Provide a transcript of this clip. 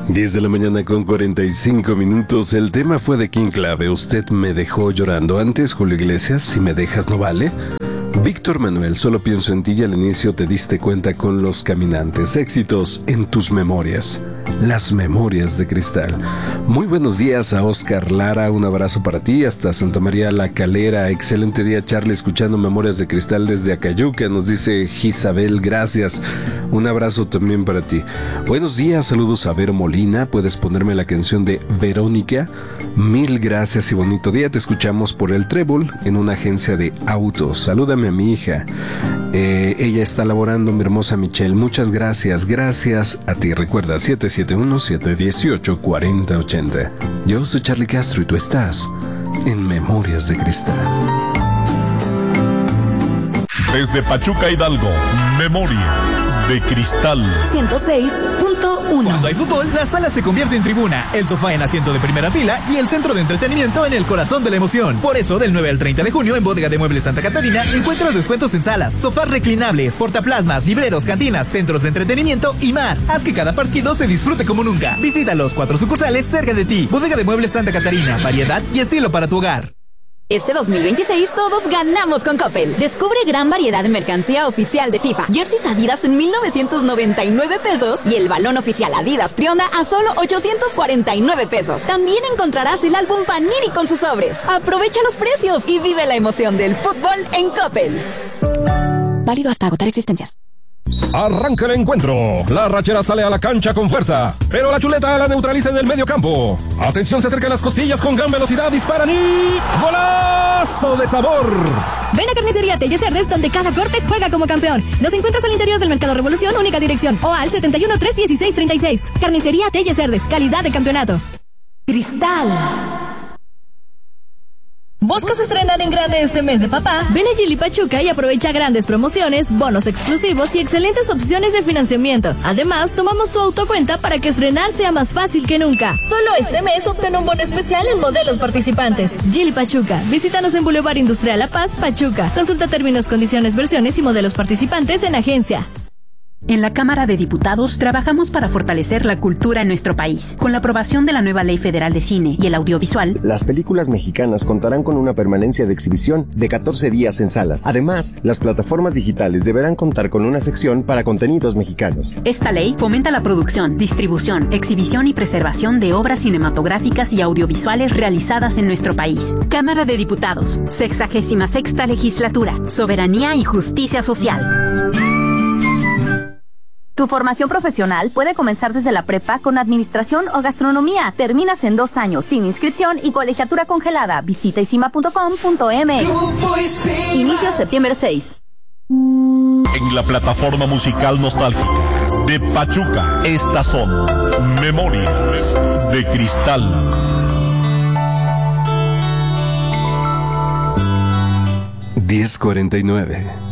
10 de la mañana con 45 minutos. El tema fue de King Clave. Usted me dejó llorando. Antes, Julio Iglesias, Si me dejas no vale. Víctor Manuel, Solo pienso en ti, y al inicio Te diste cuenta con Los Caminantes. Éxitos en tus memorias. Las memorias de cristal. Muy buenos días a Oscar Lara, un abrazo para ti, hasta Santa María La Calera. Excelente día, Charlie, escuchando Memorias de Cristal desde Acayuca, nos dice Isabel, gracias. Un abrazo también para ti. Buenos días, saludos a Vero Molina, puedes ponerme la canción de Verónica. Mil gracias y bonito día, te escuchamos por el Trébol en una agencia de autos. Salúdame a mi hija. Ella está laborando, mi hermosa Michelle. Muchas gracias, gracias a ti. Recuerda, 771-718-4080. Yo soy Charlie Castro y tú estás en Memorias de Cristal. Desde Pachuca, Hidalgo, Memorias de Cristal 106.1. Cuando hay fútbol, la sala se convierte en tribuna, el sofá en asiento de primera fila y el centro de entretenimiento en el corazón de la emoción. Por eso, del 9 al 30 de junio, en Bodega de Muebles Santa Catarina, encuentras descuentos en salas, sofás reclinables, portaplasmas, libreros, cantinas, centros de entretenimiento y más. Haz que cada partido se disfrute como nunca. Visita los 4 sucursales cerca de ti. Bodega de Muebles Santa Catarina, variedad y estilo para tu hogar. Este 2026 todos ganamos con Coppel. Descubre gran variedad de mercancía oficial de FIFA. Jerseys Adidas en 1,999 pesos y el balón oficial Adidas Trionda a solo 849 pesos. También encontrarás el álbum Panini con sus sobres. Aprovecha los precios y vive la emoción del fútbol en Coppel. Válido hasta agotar existencias. Arranca el encuentro. La rachera sale a la cancha con fuerza, pero la chuleta la neutraliza en el medio campo. Atención, se acercan las costillas con gran velocidad, disparan y... ¡golazo de sabor! Ven a Carnicería Telles Cerdes, donde cada corte juega como campeón. Nos encuentras al interior del Mercado Revolución, única dirección, o al 71 316 36. Carnicería Telles Cerdes, calidad de campeonato. Cristal. ¿Buscas estrenar en grande este mes de papá? Ven a Gili Pachuca y aprovecha grandes promociones, bonos exclusivos y excelentes opciones de financiamiento. Además, tomamos tu autocuenta para que estrenar sea más fácil que nunca. Solo este mes obtén un bono especial en modelos participantes. Gili Pachuca. Visítanos en Boulevard Industrial La Paz, Pachuca. Consulta términos, condiciones, versiones y modelos participantes en agencia. En la Cámara de Diputados trabajamos para fortalecer la cultura en nuestro país. Con la aprobación de la nueva Ley Federal de Cine y el Audiovisual, las películas mexicanas contarán con una permanencia de exhibición de 14 días en salas. Además, las plataformas digitales deberán contar con una sección para contenidos mexicanos. Esta ley fomenta la producción, distribución, exhibición y preservación de obras cinematográficas y audiovisuales realizadas en nuestro país. Cámara de Diputados, 66ª Legislatura, Soberanía y Justicia Social. Tu formación profesional puede comenzar desde la prepa con administración o gastronomía. Terminas en 2 años, sin inscripción y colegiatura congelada. Visita isima.com.mx. Inicio septiembre 6. En la plataforma musical nostálgica de Pachuca, estas son Memorias de Cristal. 10:49.